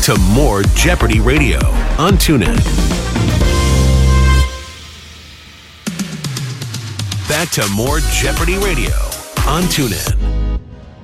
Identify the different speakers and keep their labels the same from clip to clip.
Speaker 1: to more Jeopardy Radio on TuneIn. Back to more Jeopardy Radio on TuneIn.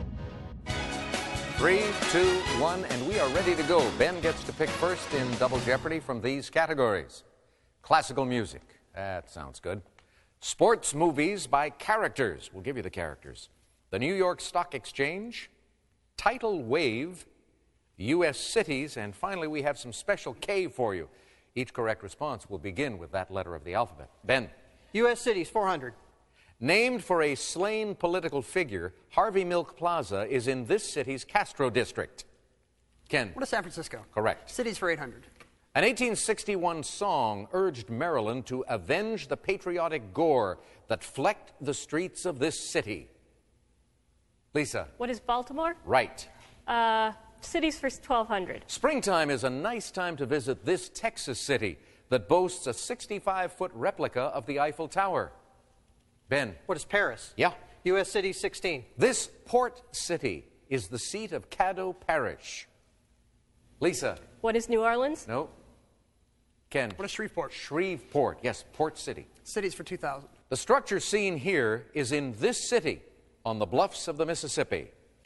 Speaker 2: 3, 2, 1, and we are ready to go. Ben gets to pick first in Double Jeopardy from these categories. Classical music. That sounds good. Sports movies by characters. We'll give you the characters. The New York Stock Exchange, tidal wave, U.S. cities, and finally we have some special K for you. Each correct response will begin with that letter of the alphabet. Ben.
Speaker 3: U.S. cities, 400.
Speaker 2: Named for a slain political figure, Harvey Milk Plaza is in this city's Castro district. Ken.
Speaker 3: What is San Francisco?
Speaker 2: Correct.
Speaker 3: Cities for 800.
Speaker 2: An 1861 song urged Maryland to avenge the patriotic gore that flecked the streets of this city. Lisa.
Speaker 4: What is Baltimore?
Speaker 2: Right.
Speaker 4: Cities for 1,200.
Speaker 2: Springtime is a nice time to visit this Texas city that boasts a 65-foot replica of the Eiffel Tower. Ben.
Speaker 3: What is Paris?
Speaker 2: Yeah.
Speaker 3: U.S. cities, 16.
Speaker 2: This port city is the seat of Caddo Parish. Lisa.
Speaker 4: What is New Orleans?
Speaker 2: No. Ken.
Speaker 3: What is Shreveport?
Speaker 2: Shreveport. Yes, port city.
Speaker 3: Cities for 2,000.
Speaker 2: The structure seen here is in this city on the bluffs of the Mississippi.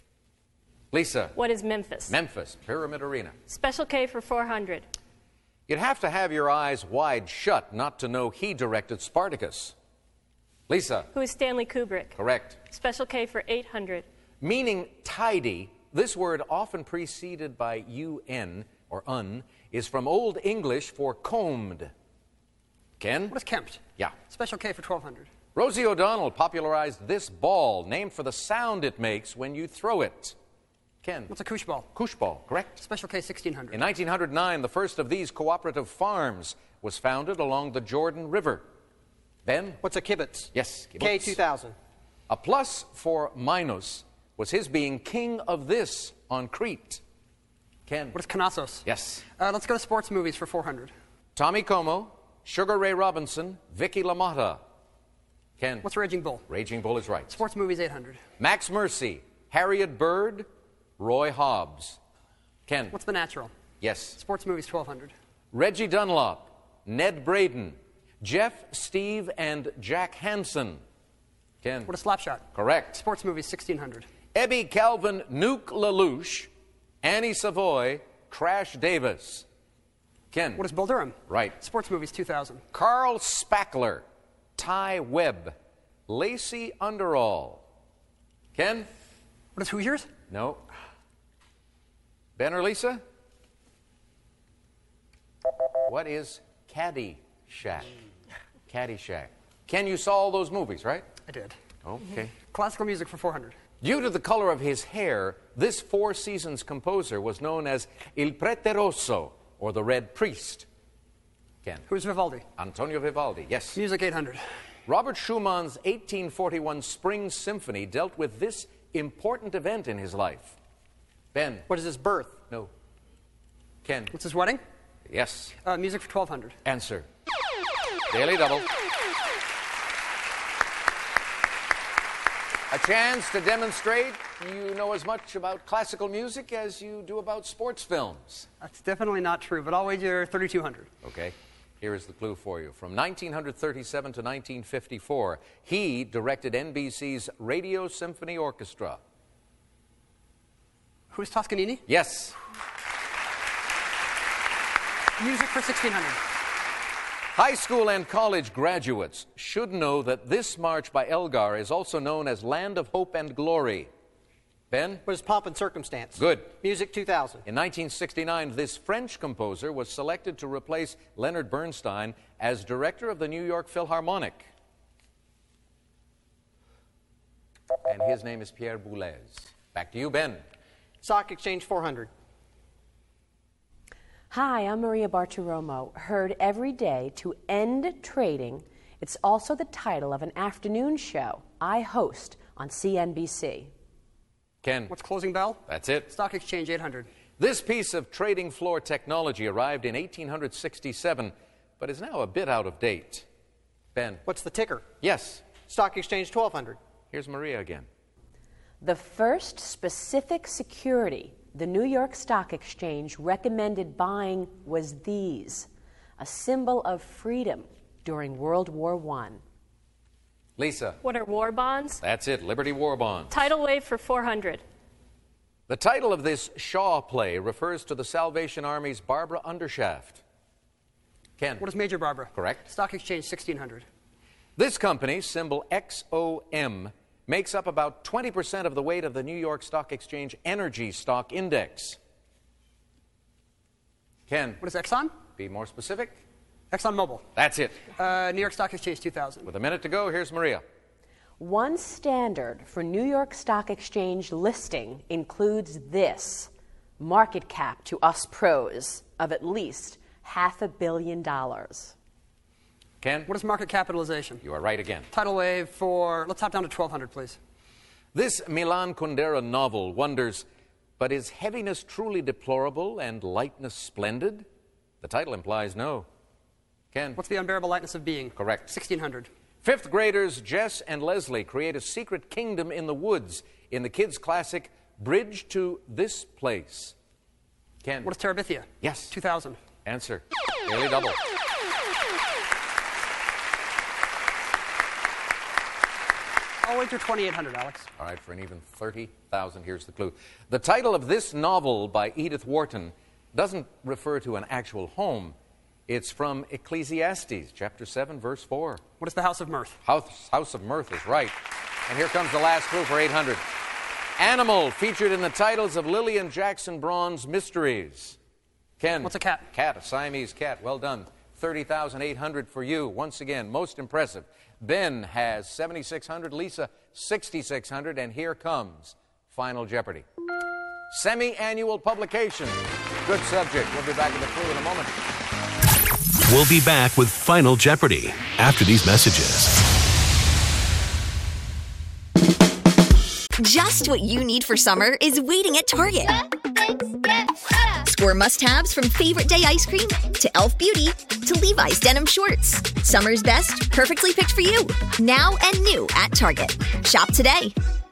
Speaker 2: Lisa.
Speaker 4: What is Memphis?
Speaker 2: Memphis, Pyramid Arena.
Speaker 4: Special K for 400.
Speaker 2: You'd have to have your eyes wide shut not to know he directed Spartacus. Lisa.
Speaker 4: Who is Stanley Kubrick?
Speaker 2: Correct.
Speaker 4: Special K for 800.
Speaker 2: Meaning tidy, this word often preceded by un or un is from Old English for combed. Ken?
Speaker 3: What is Kempt?
Speaker 2: Yeah.
Speaker 3: Special K for 1,200.
Speaker 2: Rosie O'Donnell popularized this ball, named for the sound it makes when you throw it. Ken?
Speaker 3: What's a koosh ball?
Speaker 2: Koosh ball, correct.
Speaker 3: Special K 1,600.
Speaker 2: In 1909, the first of these cooperative farms was founded along the Jordan River. Ben?
Speaker 3: What's a kibbutz?
Speaker 2: Yes, kibbutz.
Speaker 3: K 2000.
Speaker 2: A plus for Minos was his being king of this on Crete. Ken?
Speaker 3: What is Knossos?
Speaker 2: Yes.
Speaker 3: Let's go to sports movies for 400.
Speaker 2: Tommy Como, Sugar Ray Robinson, Vicky LaMotta. Ken?
Speaker 3: What's Raging Bull?
Speaker 2: Raging Bull is right.
Speaker 3: Sports movies 800.
Speaker 2: Max Mercy, Harriet Bird, Roy Hobbs. Ken?
Speaker 3: What's The Natural?
Speaker 2: Yes.
Speaker 3: Sports movies 1,200.
Speaker 2: Reggie Dunlop, Ned Braden, Jeff, Steve, and Jack Hansen. Ken?
Speaker 3: What is Slapshot?
Speaker 2: Correct.
Speaker 3: Sports movies 1,600.
Speaker 2: Ebby Calvin, Nuke LaLoosh, Annie Savoy, Crash Davis. Ken?
Speaker 3: What is Bull Durham?
Speaker 2: Right.
Speaker 3: Sports movies 2,000.
Speaker 2: Carl Spackler, Ty Webb, Lacey Underall. Ken?
Speaker 3: What is Hoosiers?
Speaker 2: No. Ben or Lisa? What is Caddyshack? Caddyshack. Ken, you saw all those movies, right?
Speaker 3: I did.
Speaker 2: Okay.
Speaker 3: Classical music for 400.
Speaker 2: Due to the color of his hair, this Four Seasons composer was known as Il Prete Rosso, or the Red Priest. Ken?
Speaker 3: Who's Vivaldi?
Speaker 2: Antonio Vivaldi, yes.
Speaker 3: Music 800.
Speaker 2: Robert Schumann's 1841 Spring Symphony dealt with this important event in his life. Ben?
Speaker 3: What is his birth?
Speaker 2: No. Ken?
Speaker 3: What's his wedding?
Speaker 2: Yes.
Speaker 3: Music for 1,200.
Speaker 2: Answer. Daily Double. A chance to demonstrate you know as much about classical music as you do about sports films.
Speaker 3: That's definitely not true, but I'll wager 3,200.
Speaker 2: Okay. Here is the clue for you. From 1937 to 1954, he directed NBC's Radio Symphony Orchestra.
Speaker 3: Who's Toscanini?
Speaker 2: Yes.
Speaker 3: Music for 1,600.
Speaker 2: High school and college graduates should know that this march by Elgar is also known as Land of Hope and Glory. Ben?
Speaker 3: What is Pomp and Circumstance?
Speaker 2: Good.
Speaker 3: Music 2000.
Speaker 2: In 1969, this French composer was selected to replace Leonard Bernstein as director of the New York Philharmonic. And his name is Pierre Boulez. Back to you, Ben.
Speaker 3: Stock Exchange 400.
Speaker 5: Hi, I'm Maria Bartiromo. Heard every day to end trading. It's also the title of an afternoon show I host on CNBC.
Speaker 2: Ken.
Speaker 3: What's Closing Bell?
Speaker 2: That's it.
Speaker 3: Stock Exchange 800.
Speaker 2: This piece of trading floor technology arrived in 1867, but is now a bit out of date. Ben.
Speaker 3: What's the ticker?
Speaker 2: Yes.
Speaker 3: Stock Exchange 1200.
Speaker 2: Here's Maria again.
Speaker 5: The first specific security the New York Stock Exchange recommended buying was these, a symbol of freedom during World War I?
Speaker 2: Lisa.
Speaker 4: What are war bonds?
Speaker 2: That's it, Liberty War Bonds.
Speaker 4: Tidal wave for 400.
Speaker 2: The title of this Shaw play refers to the Salvation Army's Barbara Undershaft. Ken.
Speaker 3: What is Major Barbara?
Speaker 2: Correct.
Speaker 3: Stock Exchange 1600.
Speaker 2: This company, symbol XOM, makes up about 20% of the weight of the New York Stock Exchange Energy Stock Index. Ken.
Speaker 3: What is Exxon?
Speaker 2: Be more specific.
Speaker 3: ExxonMobil.
Speaker 2: That's it.
Speaker 3: New York Stock Exchange 2000.
Speaker 2: With a minute to go, here's Maria.
Speaker 5: One standard for New York Stock Exchange listing includes this, market cap to us pros of at least $500 million.
Speaker 2: Ken.
Speaker 3: What is market capitalization?
Speaker 2: You are right again.
Speaker 3: Tidal wave for, let's hop down to 1200, please.
Speaker 2: This Milan Kundera novel wonders, but is heaviness truly deplorable and lightness splendid? The title implies no. Ken.
Speaker 3: What's the unbearable lightness of being?
Speaker 2: Correct.
Speaker 3: 1600.
Speaker 2: Fifth graders Jess and Leslie create a secret kingdom in the woods in the kids' classic Bridge to This Place. Ken.
Speaker 3: What is Terabithia?
Speaker 2: Yes.
Speaker 3: 2000.
Speaker 2: Answer. Daily double.
Speaker 3: I'll wait through 2800, Alex.
Speaker 2: All right, for an even 30,000, here's the clue. The title of this novel by Edith Wharton doesn't refer to an actual home. It's from Ecclesiastes, chapter 7, verse 4.
Speaker 3: What is the House of Mirth?
Speaker 2: House of Mirth is right. And here comes the last clue for 800. Animal featured in the titles of Lillian Jackson Braun's Mysteries. Ken.
Speaker 3: What's a cat?
Speaker 2: Cat, a Siamese cat. Well done. 30,800 for you. Once again, most impressive. Ben has 7,600, Lisa 6,600, and here comes Final Jeopardy. Semi-annual publication. Good subject. We'll be back with the clue in a moment.
Speaker 1: We'll be back with Final Jeopardy after these messages.
Speaker 6: Just what you need for summer is waiting at Target. Score must-haves from favorite day ice cream to e.l.f. Beauty to Levi's denim shorts. Summer's best, perfectly picked for you. Now and new at Target. Shop today.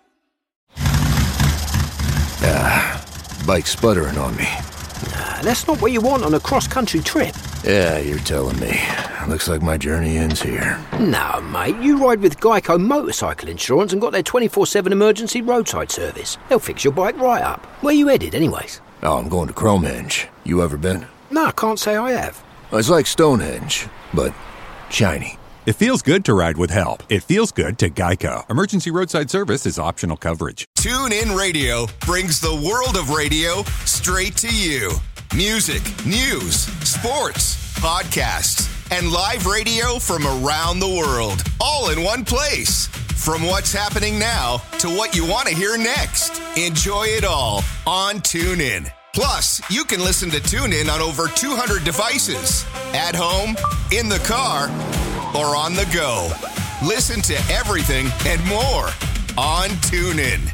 Speaker 7: Bike's sputtering on me.
Speaker 8: That's not what you want on a cross-country trip.
Speaker 7: Yeah, you're telling me. Looks like my journey ends here.
Speaker 8: No, mate, you ride with Geico Motorcycle Insurance and got their 24/7 emergency roadside service. They'll fix your bike right up. Where you headed, anyways?
Speaker 7: Oh, I'm going to Cromehenge. You ever been?
Speaker 8: No, I can't say I have.
Speaker 7: It's like Stonehenge, but shiny.
Speaker 9: It feels good to ride with help. It feels good to Geico. Emergency roadside service is optional coverage.
Speaker 10: TuneIn Radio brings the world of radio straight to you. Music, news, sports, podcasts, and live radio from around the world. All in one place. From what's happening now to what you want to hear next. Enjoy it all on TuneIn. Plus, you can listen to TuneIn on over 200 devices. At home, in the car, or on the go. Listen to everything and more on TuneIn.